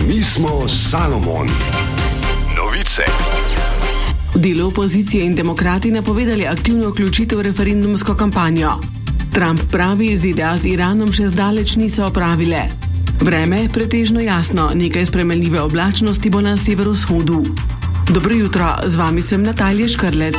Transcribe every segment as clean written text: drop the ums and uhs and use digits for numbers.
Mi smo Salomon. Novice. V delu opozicije in demokrati napovedali aktivno vključitev v referendumsko kampanjo. Trump pravi, ZDA z Iranom še zdaleč niso opravile. Vreme pretežno jasno, nekaj spremenljive oblačnosti bo na severovzhodu. Dobro jutro, z vami sem Natalija Škrlec.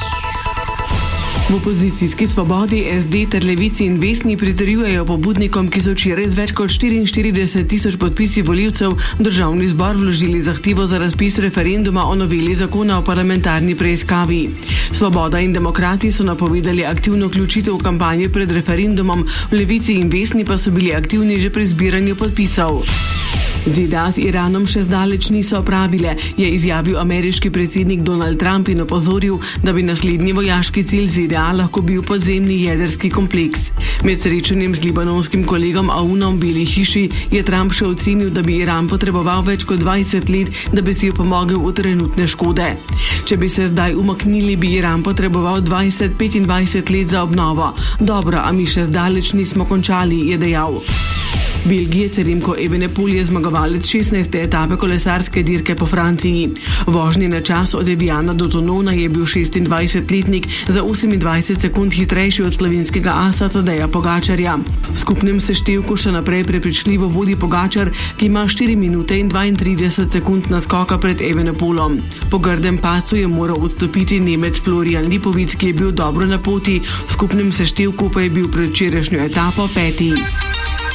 V opozicijski Svobodi, SD ter Levici in Vesni pritrjujejo pobudnikom, ki so včeraj z več kot 44,000 podpisi volivcev v Državni zbor vložili zahtevo za razpis referenduma o noveli zakona o parlamentarni preiskavi. Svoboda in demokrati so napovedali aktivno vključitev v kampanje pred referendumom, v Levici in Vesni pa so bili aktivni že pri zbiranju podpisov. ZDA z Iranom še zdaleč niso opravile, je izjavil ameriški predsednik Donald Trump in opozoril, da bi naslednji vojaški cilj ZDA lahko bil podzemni jedrski kompleks. Med srečanjem z libanonskim kolegom Aunom v Beli hiši je Trump še ocenil, da bi Iran potreboval več kot 20 let, da bi si opomogel v trenutne škode. Če bi se zdaj umaknili, bi Iran potreboval 20-25 let za obnovo. Dobro, a mi še zdaleč nismo končali, je dejal. Belgijec Remco Evenepoel je zmagovalec 16. etape kolesarske dirke po Franciji. Vožnji na čas od Eviana do Tonona je bil 26-letnik za 28 sekund hitrejši od slovenskega asa Tadeja Pogačarja. V skupnem seštevku še naprej prepričljivo vodi Pogačar, ki ima 4 minute in 32 sekund naskoka pred Evenepoelom. Po grdem padcu je moral odstopiti Nemec Florian Lipovic, ki je bil dobro na poti, v skupnem seštevku pa je bil pred včerajšnjo etapo 5.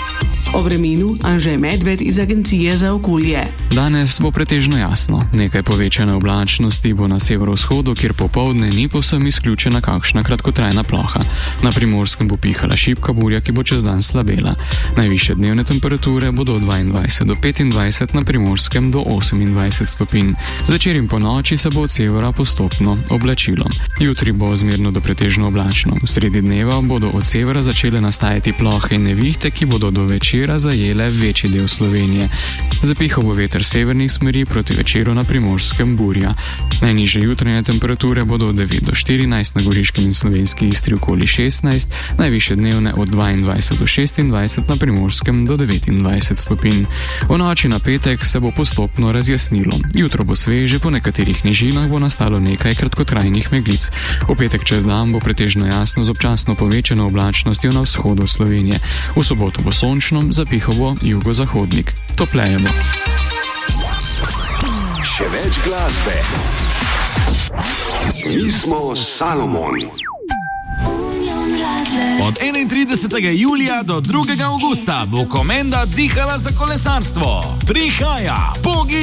O vremenu Anže Medved iz Agencije za okolje. Danes bo pretežno jasno. Nekaj povečane oblačnosti bo na severovzhodu, kjer popoldne ni povsem izključena kakšna kratkotrajna ploha. Na Primorskem bo pihala šibka burja, ki bo čez dan slabela. Najvišje dnevne temperature bodo od 22 do 25, na Primorskem do 28 stopinj. Zvečer in po noči se bo od severa postopno oblačilo. Jutri bo zmerno do pretežno oblačno. Sredi dneva bodo od severa začele nastajati plohe in nevihte, ki bodo do večera zajele večji del Slovenije. Zapihal bo veter severnih smeri, proti večeru na Primorskem burja. Najnižje jutranje temperature bodo od 9 do 14, na Goriškem in Slovenski Istri okoli 16, najvišje dnevne od 22 do 26, na Primorskem do 29 stopinj. V noči na petek se bo postopno razjasnilo. Jutro bo sveže, po nekaterih nižinah bo nastalo nekaj kratkotrajnih meglic. V petek čez dan bo pretežno jasno z občasno povečano oblačnostjo na vzhodu Slovenije. V soboto bo sončno, zapihal bo jugozahodnik. Topleje bo. Še več glasbe. Mi smo Salomon. Od 31. julija do 2. augusta bo Komenda dihala za kolesarstvo. Prihaja Bogi